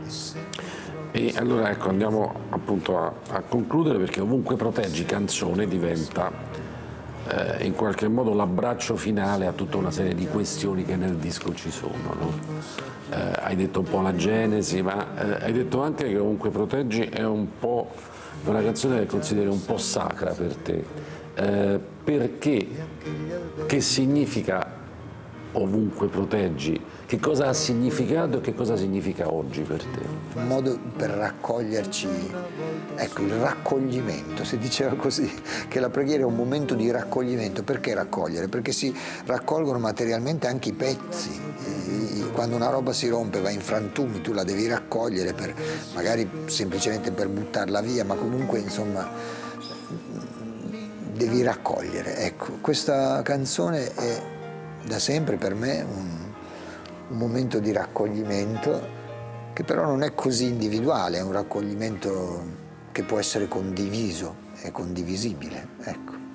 E allora ecco, andiamo appunto a concludere, perché Ovunque Proteggi canzone diventa in qualche modo l'abbraccio finale a tutta una serie di questioni che nel disco ci sono, no? Hai detto un po' la genesi, ma hai detto anche che Ovunque Proteggi è un po' una canzone che consideri un po' sacra per te, perché che significa Ovunque Proteggi? Che cosa ha significato e che cosa significa oggi per te? Un modo per raccoglierci, ecco, il raccoglimento, si diceva così, che la preghiera è un momento di raccoglimento. Perché raccogliere? Perché si raccolgono materialmente anche i pezzi. Quando una roba si rompe, va in frantumi, tu la devi raccogliere, magari semplicemente per buttarla via, ma comunque insomma devi raccogliere. Ecco, questa canzone è da sempre per me un momento di raccoglimento, che però non è così individuale, è un raccoglimento che può essere condiviso, è condivisibile, ecco.